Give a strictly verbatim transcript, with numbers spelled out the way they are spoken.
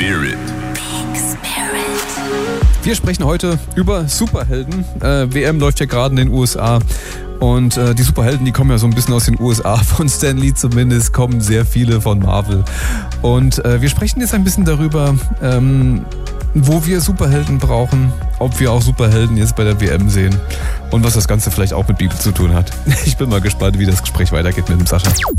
Spirit. Wir sprechen heute über Superhelden. Äh, W M läuft ja gerade in den U S A. Und äh, die Superhelden, die kommen ja so ein bisschen aus den U S A. Von Stan Lee zumindest kommen sehr viele von Marvel. Und äh, wir sprechen jetzt ein bisschen darüber, ähm, wo wir Superhelden brauchen, ob wir auch Superhelden jetzt bei der W M sehen und was das Ganze vielleicht auch mit Bibel zu tun hat. Ich bin mal gespannt, wie das Gespräch weitergeht mit dem Sascha.